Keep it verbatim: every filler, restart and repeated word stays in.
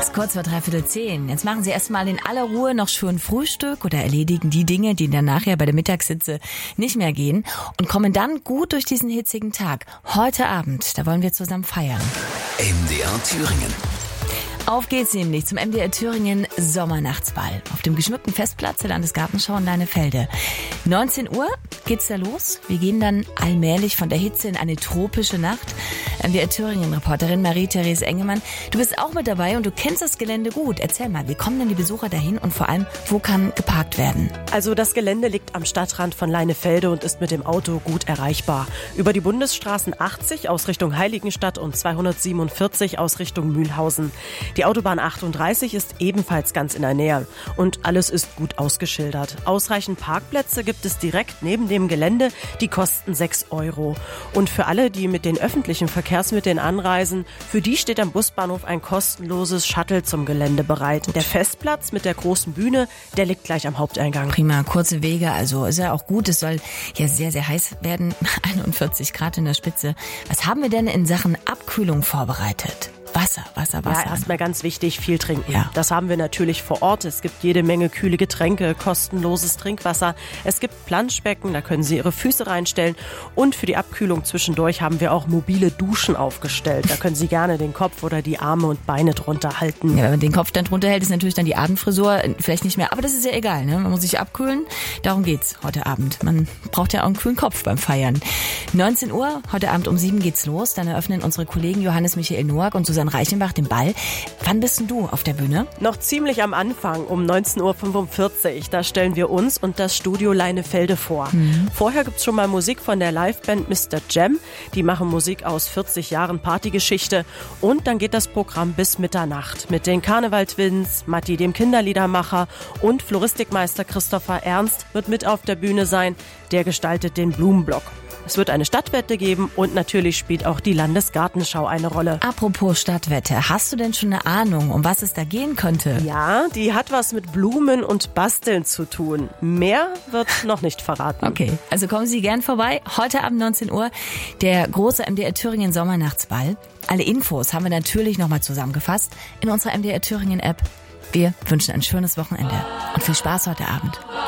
ist kurz vor dreiviertel zehn. Jetzt machen Sie erstmal in aller Ruhe noch schön Frühstück oder erledigen die Dinge, die dann nachher bei der Mittagssitze nicht mehr gehen und kommen dann gut durch diesen hitzigen Tag. Heute Abend, da wollen wir zusammen feiern. M D R Thüringen. Auf geht's nämlich zum M D R Thüringen Sommernachtsball auf dem geschmückten Festplatz der Landesgartenschau in Leinefelde. neunzehn Uhr geht's da los. Wir gehen dann allmählich von der Hitze in eine tropische Nacht. M D R Thüringen-Reporterin Marie-Therese Engemann, du bist auch mit dabei und du kennst das Gelände gut. Erzähl mal, wie kommen denn die Besucher dahin und vor allem, wo kann geparkt werden? Also das Gelände liegt am Stadtrand von Leinefelde und ist mit dem Auto gut erreichbar. Über die Bundesstraßen achtzig aus Richtung Heiligenstadt und zweihundertsiebenundvierzig aus Richtung Mühlhausen. Die Autobahn achtunddreißig ist ebenfalls ganz in der Nähe und alles ist gut ausgeschildert. Ausreichend Parkplätze gibt es direkt neben dem Gelände, die kosten sechs Euro. Und für alle, die mit den öffentlichen Verkehrsmitteln anreisen, für die steht am Busbahnhof ein kostenloses Shuttle zum Gelände bereit. Der Festplatz mit der großen Bühne, der liegt gleich am Haupteingang. Prima, kurze Wege, also ist ja auch gut, es soll ja sehr, sehr heiß werden, einundvierzig Grad in der Spitze. Was haben wir denn in Sachen Abkühlung vorbereitet? Wasser, Wasser, Wasser. Ja, erstmal ganz wichtig, viel trinken. Ja. Das haben wir natürlich vor Ort. Es gibt jede Menge kühle Getränke, kostenloses Trinkwasser. Es gibt Planschbecken, da können Sie Ihre Füße reinstellen. Und für die Abkühlung zwischendurch haben wir auch mobile Duschen aufgestellt. Da können Sie gerne den Kopf oder die Arme und Beine drunter halten. Ja, wenn man den Kopf dann drunter hält, ist natürlich dann die Abendfrisur vielleicht nicht mehr. Aber das ist ja egal, ne? Man muss sich abkühlen. Darum geht's heute Abend. Man braucht ja auch einen kühlen Kopf beim Feiern. neunzehn Uhr, heute Abend um sieben geht's los. Dann eröffnen unsere Kollegen Johannes Michael Noack und Susanne Reichenbach den Ball. Wann bist denn du auf der Bühne? Noch ziemlich am Anfang, um neunzehn Uhr fünfundvierzig. Da stellen wir uns und das Studio Leinefelde vor. Mhm. Vorher gibt's schon mal Musik von der Liveband Mister Jam. Die machen Musik aus vierzig Jahren Partygeschichte. Und dann geht das Programm bis Mitternacht mit den Karneval-Twins, Matti dem Kinderliedermacher und Floristikmeister Christopher Ernst wird mit auf der Bühne sein. Der gestaltet den Blumenblock. Es wird eine Stadtwette geben und natürlich spielt auch die Landesgartenschau eine Rolle. Apropos Stadtwette, hast du denn schon eine Ahnung, um was es da gehen könnte? Ja, die hat was mit Blumen und Basteln zu tun. Mehr wird noch nicht verraten. Okay, also kommen Sie gern vorbei. Heute Abend neunzehn Uhr, der große M D R Thüringen Sommernachtsball. Alle Infos haben wir natürlich nochmal zusammengefasst in unserer M D R Thüringen App. Wir wünschen ein schönes Wochenende und viel Spaß heute Abend.